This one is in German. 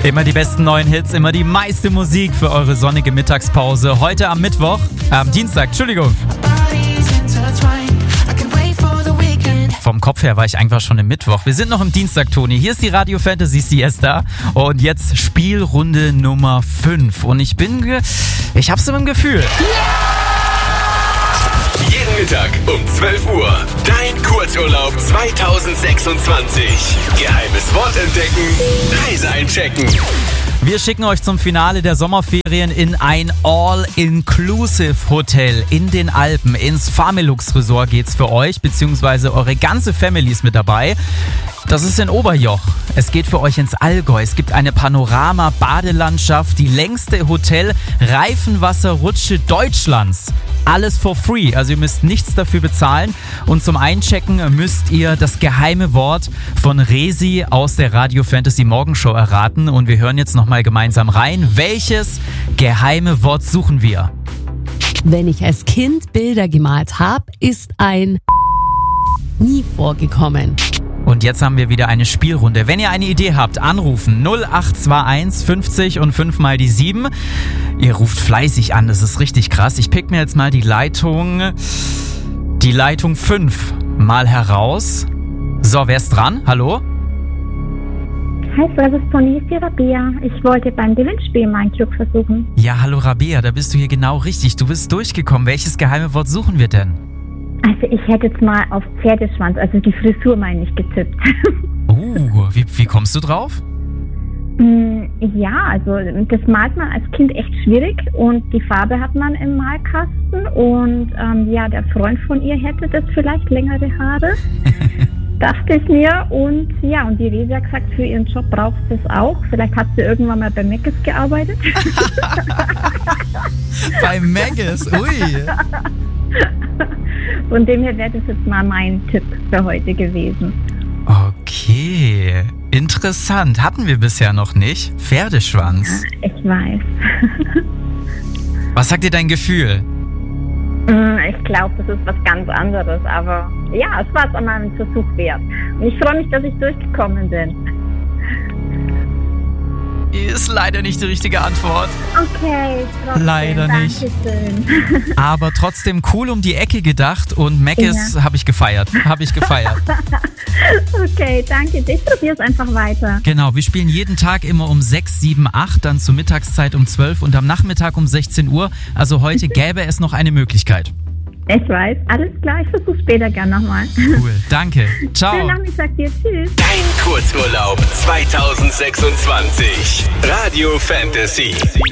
Immer die besten neuen Hits, immer die meiste Musik für eure sonnige Mittagspause. Heute am Dienstag. Vom Kopf her war ich einfach schon im Mittwoch. Wir sind noch im Dienstag, Toni. Hier ist die Radio Fantasy Siesta und jetzt Spielrunde Nummer 5. Und ich hab's im Gefühl. Jeden Mittag um 12 Uhr. Dein Kurzurlaub 2026. Geheimes Wort entdecken, Reise einchecken. Wir schicken euch zum Finale der Sommerferien in ein All-Inclusive-Hotel in den Alpen. Ins Familux Resort geht's für euch, beziehungsweise eure ganze Family ist mit dabei. Das ist in Oberjoch. Es geht für euch ins Allgäu. Es gibt eine Panorama-Badelandschaft, die längste Hotel-Reifenwasserrutsche Deutschlands. Alles for free, also ihr müsst nichts dafür bezahlen. Und zum Einchecken müsst ihr das geheime Wort von Resi aus der Radio Fantasy Morgenshow erraten. Und wir hören jetzt nochmal gemeinsam rein. Welches geheime Wort suchen wir? Wenn ich als Kind Bilder gemalt habe, ist ein nie vorgekommen. Und jetzt haben wir wieder eine Spielrunde. Wenn ihr eine Idee habt, anrufen 0821 50 und 5 mal die 7. Ihr ruft fleißig an, das ist richtig krass. Ich pick mir jetzt mal die Leitung 5 mal heraus. So, wer ist dran? Hallo? Hi, Servus Toni, hier ist die Rabea. Ich wollte beim Gewinnspiel mein Glück versuchen. Ja, hallo Rabea, da bist du hier genau richtig. Du bist durchgekommen. Welches geheime Wort suchen wir denn? Also ich hätte jetzt mal auf Pferdeschwanz, also die Frisur meine ich, getippt. Wie kommst du drauf? Ja, also das malt man als Kind echt schwierig und die Farbe hat man im Malkasten und der Freund von ihr hätte das vielleicht längere Haare, dachte ich mir und die Resi hat gesagt, für ihren Job braucht sie es auch. Vielleicht hat sie irgendwann mal bei Mc's gearbeitet. Bei Mc's? Ui! Von dem her wäre das jetzt mal mein Tipp für heute gewesen. Okay, interessant. Hatten wir bisher noch nicht. Pferdeschwanz. Ja, ich weiß. Was sagt dir dein Gefühl? Ich glaube, das ist was ganz anderes, aber ja, es war es einmal ein Versuch wert. Und ich freue mich, dass ich durchgekommen bin. Ist leider nicht die richtige Antwort. Okay, trotzdem, leider nicht. Dankeschön. Aber trotzdem cool um die Ecke gedacht und Mc's habe ich gefeiert. Okay, danke. Ich probiere es einfach weiter. Genau, wir spielen jeden Tag immer um 6, 7, 8, dann zur Mittagszeit um 12 und am Nachmittag um 16 Uhr. Also heute gäbe es noch eine Möglichkeit. Ich weiß, alles klar, ich versuche später gern nochmal. Cool, danke. Ciao. Schönen Nachmittag dir, tschüss. Dein Kurzurlaub 2026. Radio Fantasy.